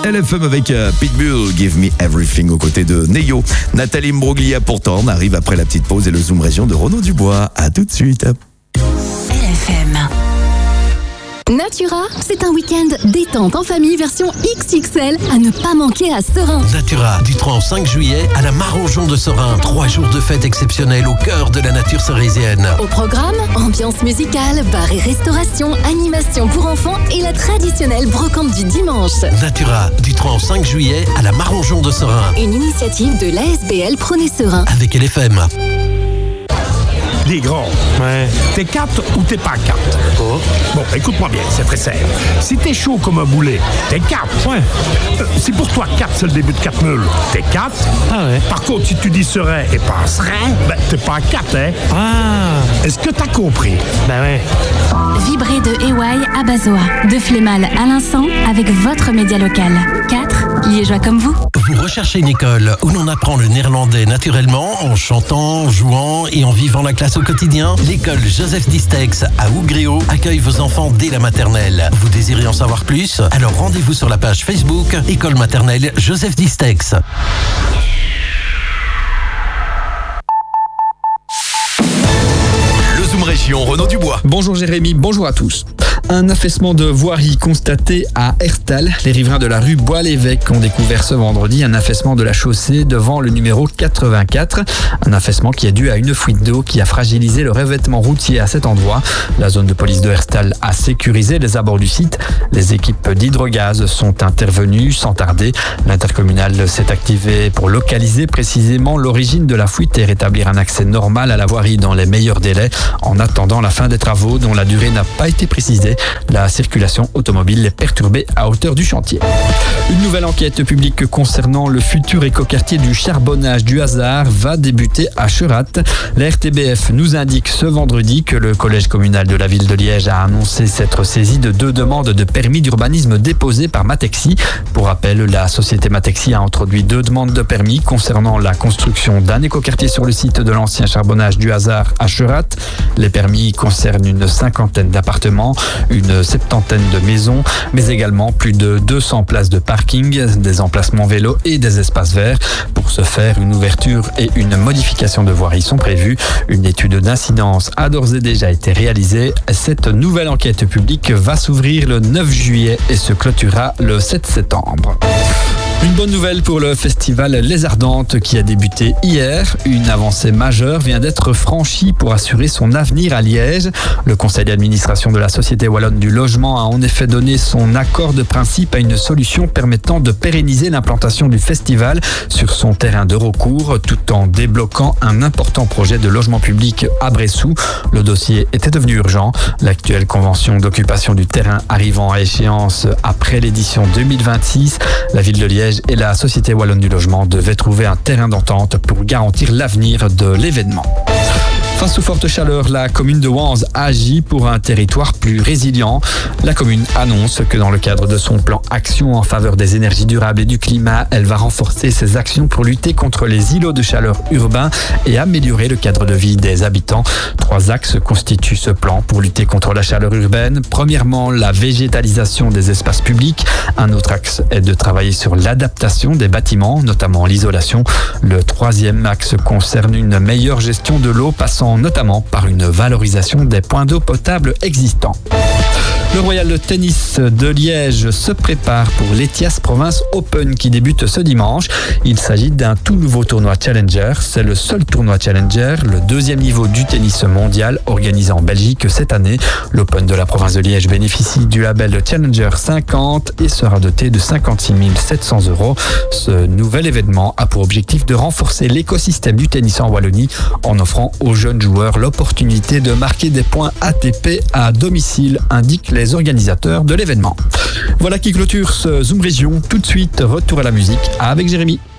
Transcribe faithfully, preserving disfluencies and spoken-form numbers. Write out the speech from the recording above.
L F M avec euh, Pitbull, Give Me Everything aux côtés de Neyo. Nathalie Mbroglia pourtant arrive après la petite pause et le Zoom Région de Renaud Dubois. À tout de suite. L F M. Natura, c'est un week-end détente en famille version X X L à ne pas manquer à Serein. Natura, du trois au cinq juillet à la Marangeon de Serein. Trois jours de fête exceptionnelle au cœur de la nature cerésienne. Au programme, ambiance musicale, bar et restauration, animation pour enfants et la traditionnelle brocante du dimanche. Natura, du trois au cinq juillet à la Marangeon de Serein. Une initiative de l'A S B L Prenez Serein. Avec L F M. Les grands, Ouais. t'es quatre ou t'es pas quatre? Oh. Bon, écoute-moi bien, c'est très simple. Si t'es chaud comme un boulet, t'es quatre. Ouais. Euh, si pour toi quatre c'est le début de quatre meules, t'es quatre. Ah ouais. Par contre, si tu dis serein et pas serein, ben t'es pas quatre, hein? Ah. Est-ce que t'as compris? Ben ouais. Vibrez de E Y à Bazois, de Flémal à Linsant avec votre média local. quatre Liégeois comme vous. Vous recherchez une école où l'on apprend le néerlandais naturellement, en chantant, en jouant et en vivant la classe au quotidien? L'école Joseph Distex à Ougréo accueille vos enfants dès la maternelle. Vous désirez en savoir plus? Alors rendez-vous sur la page Facebook École maternelle Joseph Distex. Le Zoom Région, Renaud Dubois. Bonjour Jérémy, bonjour à tous. Un affaissement de voirie constaté à Herstal. Les riverains de la rue Bois-l'Évêque ont découvert ce vendredi un affaissement de la chaussée devant le numéro quatre-vingt-quatre. Un affaissement qui est dû à une fuite d'eau qui a fragilisé le revêtement routier à cet endroit. La zone de police de Herstal a sécurisé les abords du site. Les équipes d'hydrogaz sont intervenues sans tarder. L'intercommunal s'est activé pour localiser précisément l'origine de la fuite et rétablir un accès normal à la voirie dans les meilleurs délais. En attendant la fin des travaux dont la durée n'a pas été précisée, la circulation automobile est perturbée à hauteur du chantier. Une nouvelle enquête publique concernant le futur écoquartier du charbonnage du Hasard va débuter à Cherat. La R T B F nous indique ce vendredi que le collège communal de la ville de Liège a annoncé s'être saisi de deux demandes de permis d'urbanisme déposées par Matexi. Pour rappel, la société Matexi a introduit deux demandes de permis concernant la construction d'un écoquartier sur le site de l'ancien charbonnage du Hasard à Cherat. Les permis concernent une cinquantaine d'appartements, une septantaine de maisons, mais également plus de deux cents places de parking, des emplacements vélos et des espaces verts. Pour ce faire, une ouverture et une modification de voirie sont prévues. Une étude d'incidence a d'ores et déjà été réalisée. Cette nouvelle enquête publique va s'ouvrir le neuf juillet et se clôturera le sept septembre. Une bonne nouvelle pour le festival Les Ardentes qui a débuté hier. Une avancée majeure vient d'être franchie pour assurer son avenir à Liège. Le conseil d'administration de la Société Wallonne du Logement a en effet donné son accord de principe à une solution permettant de pérenniser l'implantation du festival sur son terrain de recours tout en débloquant un important projet de logement public à Bressou. Le dossier était devenu urgent. L'actuelle convention d'occupation du terrain arrivant à échéance après l'édition deux mille vingt-six, la ville de Liège et la Société Wallonne du Logement devaient trouver un terrain d'entente pour garantir l'avenir de l'événement. Face aux fortes chaleurs, la commune de Wanze agit pour un territoire plus résilient. La commune annonce que dans le cadre de son plan Action en faveur des énergies durables et du climat, elle va renforcer ses actions pour lutter contre les îlots de chaleur urbains et améliorer le cadre de vie des habitants. Trois axes constituent ce plan pour lutter contre la chaleur urbaine. Premièrement, la végétalisation des espaces publics. Un autre axe est de travailler sur l'adaptation des bâtiments, notamment l'isolation. Le troisième axe concerne une meilleure gestion de l'eau, passant notamment par une valorisation des points d'eau potable existants. Le Royal Tennis de Liège se prépare pour l'Ethias Province Open qui débute ce dimanche. Il s'agit d'un tout nouveau tournoi Challenger. C'est le seul tournoi Challenger, le deuxième niveau du tennis mondial organisé en Belgique cette année. L'Open de la province de Liège bénéficie du label Challenger cinquante et sera doté de cinquante-six mille sept cents euros. Ce nouvel événement a pour objectif de renforcer l'écosystème du tennis en Wallonie en offrant aux jeunes joueurs l'opportunité de marquer des points A T P à domicile, indiquent les organisateurs de l'événement. Voilà qui clôture ce Zoom Région. Tout de suite, retour à la musique avec Jérémy.